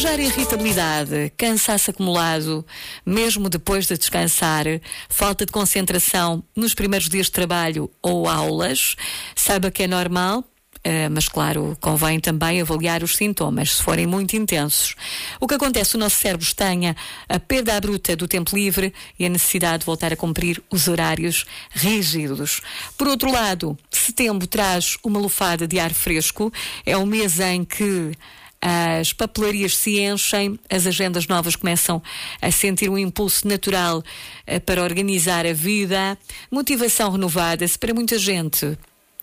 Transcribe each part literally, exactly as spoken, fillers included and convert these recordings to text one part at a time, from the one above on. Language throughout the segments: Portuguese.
desejar irritabilidade, cansaço acumulado, mesmo depois de descansar, falta de concentração nos primeiros dias de trabalho ou aulas, saiba que é normal. Uh, mas claro, convém também avaliar os sintomas, se forem muito intensos. O que acontece? O nosso cérebro estanha a perda bruta do tempo livre e a necessidade de voltar a cumprir os horários rígidos. Por outro lado, setembro traz uma lufada de ar fresco. É um mês em que as papelarias se enchem, as agendas novas começam a sentir um impulso natural uh, para organizar a vida, motivação renovada-se para muita gente.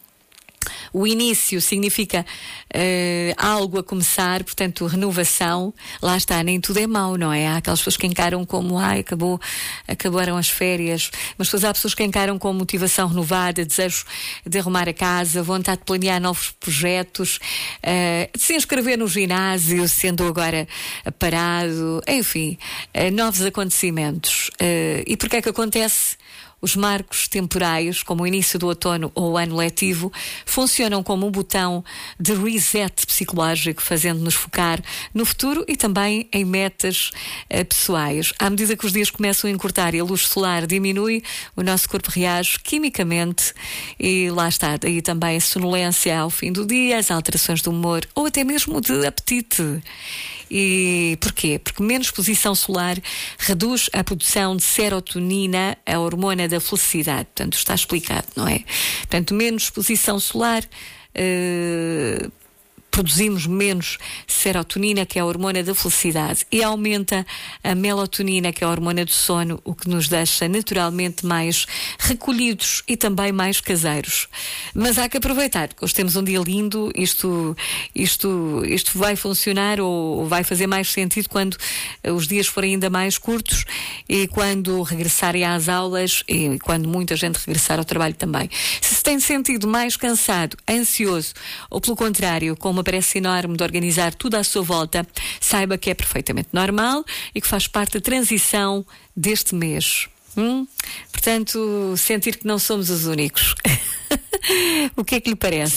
O início significa uh, algo a começar, portanto, renovação. Lá está, nem tudo é mau, não é? Há aquelas pessoas que encaram como, ai, acabou, acabaram as férias. Mas depois há pessoas que encaram com motivação renovada, desejo de arrumar a casa, vontade de planear novos projetos, uh, de se inscrever no ginásio, sendo agora parado, enfim, uh, novos acontecimentos. Uh, e porquê é que acontece? Os marcos temporais, como o início do outono ou o ano letivo, funcionam como um botão de reset psicológico, fazendo-nos focar no futuro e também em metas uh, pessoais. À medida que os dias começam a encurtar e a luz solar diminui, o nosso corpo reage quimicamente e lá está. Daí também a sonolência ao fim do dia, as alterações do humor ou até mesmo de apetite. E porquê? Porque menos exposição solar reduz a produção de serotonina, a hormona da felicidade. Portanto, está explicado, não é? Portanto, menos exposição solar, uh, produzimos menos serotonina, que é a hormona da felicidade, e aumenta a melatonina, que é a hormona do sono, o que nos deixa naturalmente mais recolhidos e também mais caseiros. Mas há que aproveitar, porque hoje temos um dia lindo, isto, isto, isto vai funcionar ou vai fazer mais sentido quando os dias forem ainda mais curtos e quando regressarem às aulas e quando muita gente regressar ao trabalho também. Se se tem sentido mais cansado, ansioso ou pelo contrário, com uma pressa enorme de organizar tudo à sua volta, saiba que é perfeitamente normal e que faz parte da transição deste mês. Hum? Portanto, sentir que não somos os únicos. O que é que lhe parece?